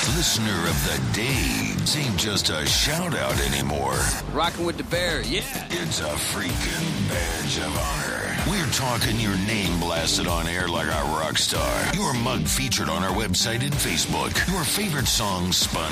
Listener of the Day ain't just a shout-out anymore. Rocking with the bear, yeah. It's a freaking badge of honor. We're talking your name blasted on air like a rock star. Your mug featured on our website and Facebook. Your favorite songs spun